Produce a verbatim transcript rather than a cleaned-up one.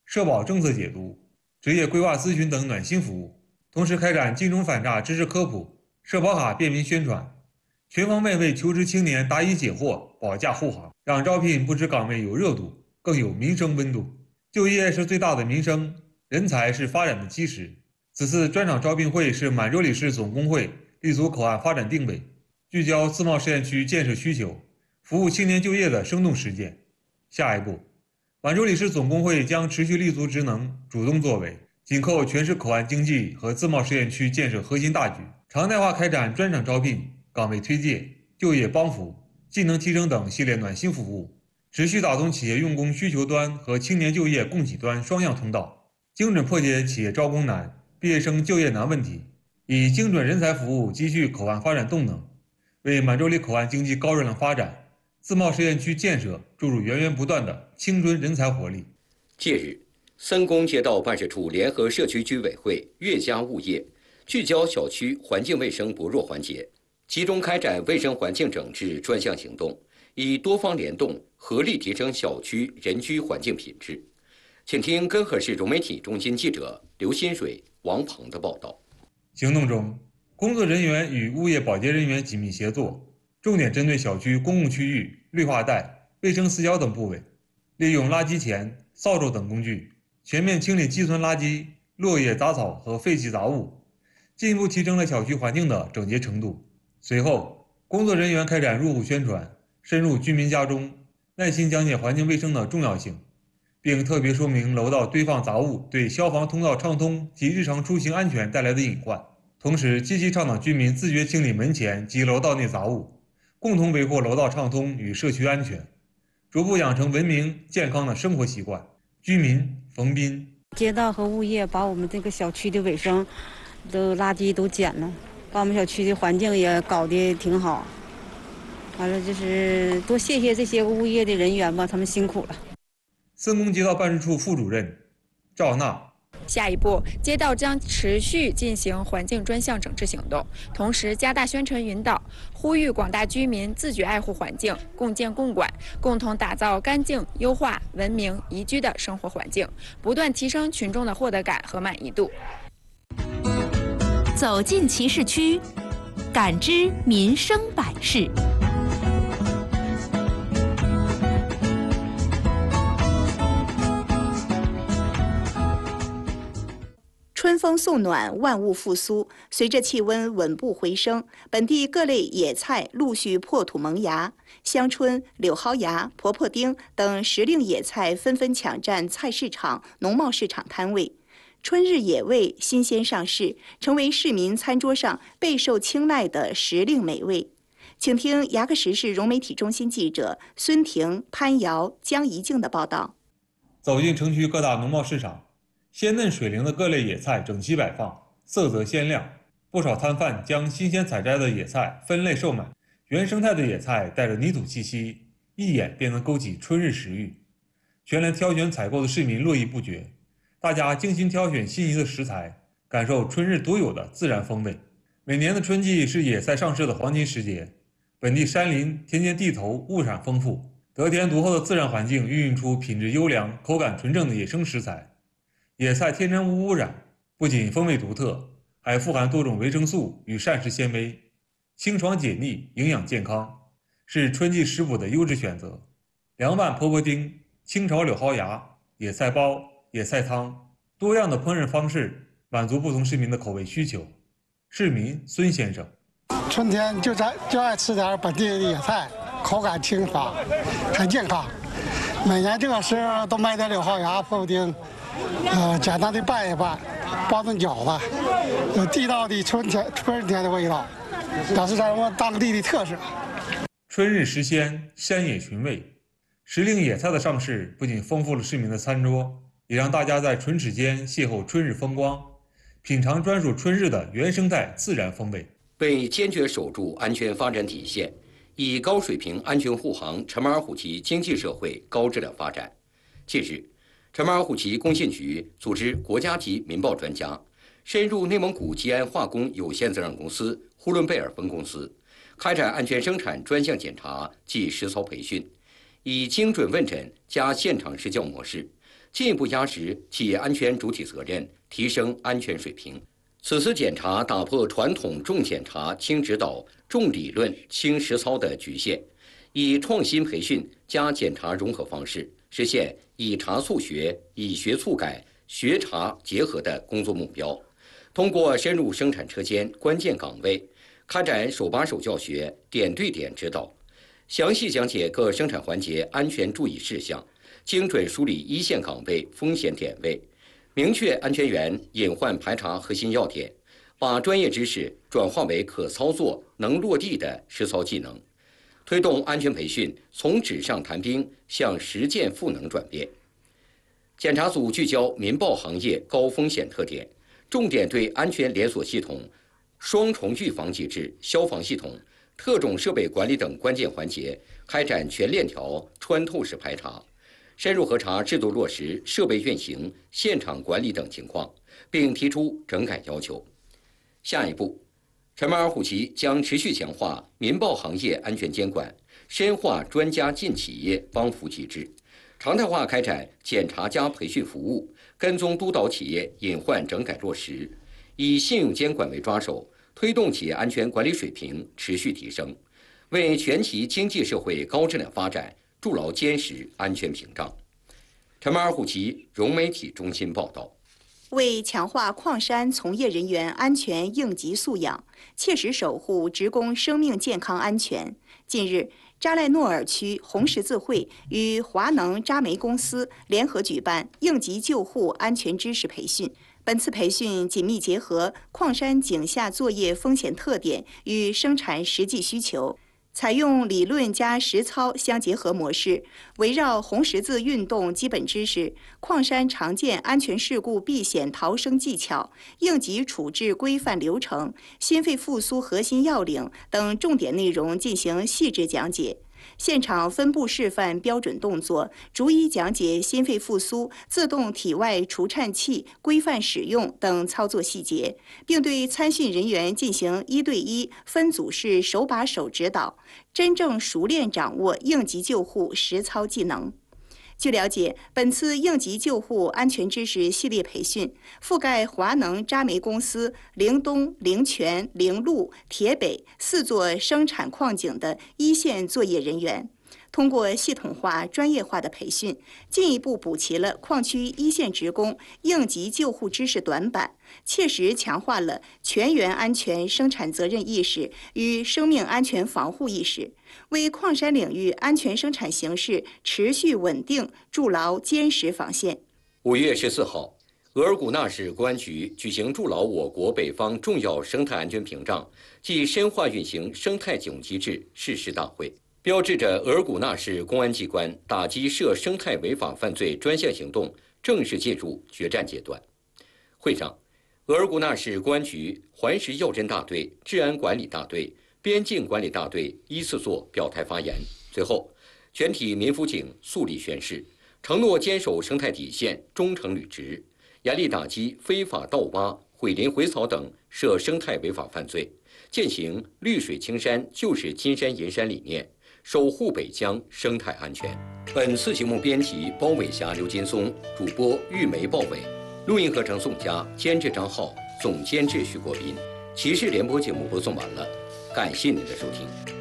社保政策解读、职业规划咨询等暖心服务，同时开展金融反诈知识科普、社保卡便民宣传，全方位为求职青年答疑解惑、保驾护航，让招聘不止岗位有热度，更有民生温度。就业是最大的民生，人才是发展的基石。此次专场招聘会是满洲里市总工会立足口岸发展定位，聚焦自贸试验区建设需求，服务青年就业的生动实践。下一步，满洲里市总工会将持续立足职能，主动作为，紧扣全市口岸经济和自贸试验区建设核心大局，常态化开展专场招聘、岗位推介、就业帮扶、技能提升等系列暖心服务，持续打通企业用工需求端和青年就业供给端双向通道，精准破解企业招工难、毕业生就业难问题，以精准人才服务积蓄口岸发展动能，为满洲里口岸经济高质量发展、自贸试验区建设注入源源不断的青春人才活力。 近日，三公街道办事处联合社区居委会、悦家物业，聚焦小区环境卫生薄弱环节，集中开展卫生环境整治专项行动，以多方联动，合力提升小区人居环境品质。请听根河市融媒体中心记者刘新水、王鹏的报道。 行动中，工作人员与物业保洁人员紧密协作，重点针对小区公共区域、绿化带、卫生死角等部位，利用垃圾钳、扫帚等工具，全面清理积存垃圾、落叶、杂草和废弃杂物，进一步提升了小区环境的整洁程度。随后，工作人员开展入户宣传，深入居民家中，耐心讲解环境卫生的重要性，并特别说明楼道堆放杂物对消防通道畅通及日常出行安全带来的隐患，同时积极倡导居民自觉清理门前及楼道内杂物，共同维护楼道畅通与社区安全，逐步养成文明健康的生活习惯。居民冯斌： 街道和物业把我们这个小区的卫生的垃圾都捡了，把我们小区的环境也搞得挺好。完了就是多谢谢这些物业的人员吧，他们辛苦了。 三公街道办事处副主任赵娜： 下一步，街道将持续进行环境专项整治行动，同时加大宣传引导，呼吁广大居民自觉爱护环境，共建共管，共同打造干净、优化、文明、宜居的生活环境，不断提升群众的获得感和满意度。 走进其市区，感知民生百事。 春风送暖，万物复苏。随着气温稳步回升，本地各类野菜陆续破土萌芽，香椿、柳蒿芽、婆婆丁等时令野菜纷纷抢占菜市场、农贸市场摊位。春日野味新鲜上市，成为市民餐桌上备受青睐的时令美味。请听牙克石市融媒体中心记者孙婷、潘瑶、江怡静的报道。 走进城区各大农贸市场，鲜嫩水灵的各类野菜整齐摆放，色泽鲜亮。不少摊贩将新鲜采摘的野菜分类售卖，原生态的野菜带着泥土气息，一眼便能勾起春日食欲。全来挑选采购的市民络绎不绝，大家精心挑选心仪的食材，感受春日独有的自然风味。每年的春季是野菜上市的黄金时节，本地山林、田间地头物产丰富，得天独厚的自然环境孕育出品质优良、口感纯正的野生食材。野菜天然无污染，不仅风味独特，还富含多种维生素与膳食纤维，清爽解腻，营养健康，是春季食补的优质选择。凉拌婆婆丁、清炒柳蒿芽、野菜包、野菜汤，多样的烹饪方式满足不同市民的口味需求。市民孙先生： 春天就咱就爱吃点本地的野菜，口感清爽，还健康。每年这个时候都买点柳蒿芽、婆婆丁。呃，简单的拌一拌，包顿饺子，有地道的春天春天的味道，表示咱们当地的特色。 春日时鲜，山野寻味，时令野菜的上市不仅丰富了市民的餐桌，也让大家在唇齿间邂逅春日风光，品尝专属春日的原生态自然风味。 为坚决守住安全发展底线，以高水平安全护航陈马尔虎旗经济社会高质量发展。近日，陈马尔虎旗工信局组织国家级民报专家深入内蒙古吉安化工有限责任公司呼伦贝尔分公司，开展安全生产专项检查及实操培训，以精准问诊加现场施教模式， 进一步压实企业安全主体责任，提升安全水平。此次检查打破传统重检查轻指导、重理论轻实操的局限，以创新培训加检查融合方式，实现以查促学、以学促改、学查结合的工作目标。通过深入生产车间关键岗位，开展手把手教学、点对点指导，详细讲解各生产环节安全注意事项，精准梳理一线岗位风险点位，明确安全员隐患排查核心要点，把专业知识转化为可操作、能落地的实操技能，推动安全培训从纸上谈兵向实践赋能转变。检查组聚焦民爆行业高风险特点，重点对安全连锁系统、双重预防机制、消防系统、特种设备管理等关键环节开展全链条穿透式排查，深入核查制度落实、设备运行、现场管理等情况，并提出整改要求。下一步，陈马尔虎旗将持续强化民爆行业安全监管，深化专家进企业帮扶机制，常态化开展检查加培训服务，跟踪督导企业隐患整改落实，以信用监管为抓手，推动企业安全管理水平持续提升，为全齐经济社会高质量发展筑牢坚实安全屏障。陈马尔虎旗融媒体中心报道。 为强化矿山从业人员安全应急素养，切实守护职工生命健康安全，近日，扎赖诺尔区红十字会与华能扎煤公司联合举办应急救护安全知识培训。本次培训紧密结合矿山井下作业风险特点与生产实际需求，采用理论加实操相结合模式，围绕红十字运动基本知识、矿山常见安全事故避险逃生技巧、应急处置规范流程、心肺复苏核心要领等重点内容进行细致讲解。现场分步示范标准动作，逐一讲解心肺复苏、自动体外除颤器规范使用等操作细节，并对参训人员进行一对一、分组式手把手指导，真正熟练掌握应急救护实操技能。据了解，本次应急救护安全知识系列培训覆盖华能扎煤公司灵东、灵泉、灵路、铁北四座生产矿井的一线作业人员。通过系统化、专业化的培训，进一步补齐了矿区一线职工应急救护知识短板，切实强化了全员安全生产责任意识与生命安全防护意识，为矿山领域安全生产形势持续稳定筑牢坚实防线。 五月十四号，额尔古纳市公安局举行筑牢我国北方重要生态安全屏障暨深化运行生态警务机制誓师大会，标志着额尔古纳市公安机关打击涉生态违法犯罪专项行动正式进入决战阶段。会上，额尔古纳市公安局环石药侦大队、治安管理大队、边境管理大队依次作表态发言。随后，全体民辅警肃立宣誓，承诺坚守生态底线，忠诚履职，严厉打击非法盗挖、毁林毁草等涉生态违法犯罪，践行绿水青山就是金山银山理念，守护北疆生态安全。本次节目编辑包伟霞、刘金松，主播玉梅、鲍伟，录音合成宋佳，监制张浩，总监制徐国斌。骑士联播节目播送完了，感谢您的收听。